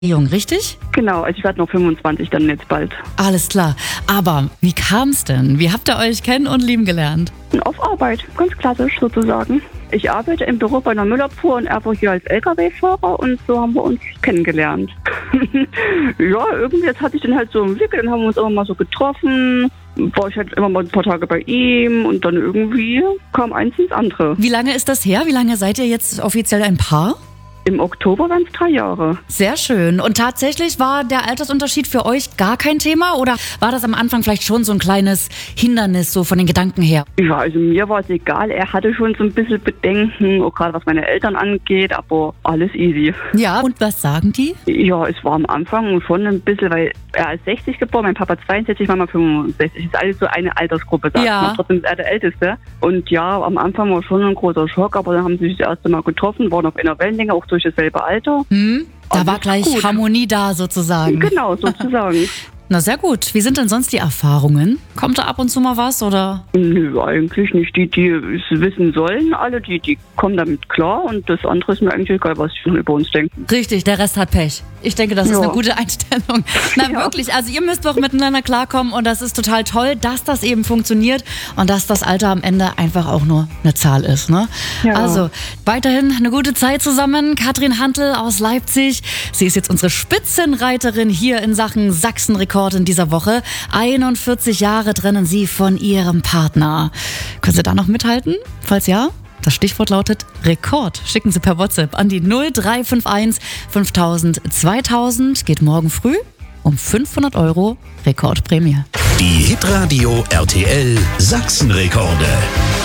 Jung, richtig? Genau, also ich werde noch 25 dann jetzt bald. Alles klar. Aber wie kam's denn? Wie habt ihr euch kennen und lieben gelernt? Auf Arbeit, ganz klassisch sozusagen. Ich arbeite im Büro bei einer Müllabfuhr und er war hier als LKW-Fahrer und so haben wir uns kennengelernt. Ja, irgendwie jetzt hat sich dann halt so entwickelt, dann haben wir uns immer mal so getroffen. War ich halt immer mal ein paar Tage bei ihm und dann irgendwie kam eins ins andere. Wie lange ist das her? Wie lange seid ihr jetzt offiziell ein Paar? Im Oktober waren es 3 Jahre. Sehr schön. Und tatsächlich war der Altersunterschied für euch gar kein Thema oder war das am Anfang vielleicht schon so ein kleines Hindernis, so von den Gedanken her? Ja, also mir war es egal. Er hatte schon so ein bisschen Bedenken, auch gerade was meine Eltern angeht, aber alles easy. Ja, und was sagen die? Ja, es war am Anfang schon ein bisschen, weil er ist 60 geboren, mein Papa 62, Mama 65. Ist alles so eine Altersgruppe, sagt man. Trotzdem ist er der Älteste. Und ja, am Anfang war schon ein großer Schock, aber dann haben sie sich das erste Mal getroffen, waren auf einer Wellenlänge, auch durch dasselbe Alter. Da war gleich gut. Harmonie da sozusagen. Genau, sozusagen. Na sehr gut. Wie sind denn sonst die Erfahrungen? Kommt da ab und zu mal was oder? Nö, eigentlich nicht. Die es wissen sollen, alle, die kommen damit klar und das andere ist mir eigentlich egal, was die über uns denken. Richtig, der Rest hat Pech. Ich denke, das ist eine gute Einstellung. Na wirklich, also ihr müsst doch miteinander klarkommen und das ist total toll, dass das eben funktioniert und dass das Alter am Ende einfach auch nur eine Zahl ist. Ne? Ja. Also weiterhin eine gute Zeit zusammen. Katrin Hantl aus Leipzig. Sie ist jetzt unsere Spitzenreiterin hier in Sachen Sachsenrekord in dieser Woche. 41 Jahre trennen sie von ihrem Partner. Können Sie da noch mithalten? Falls ja? Das Stichwort lautet Rekord. Schicken Sie per WhatsApp an die 0351 5000 2000. Geht morgen früh um 500 € Rekordprämie. Die Hitradio RTL Sachsenrekorde.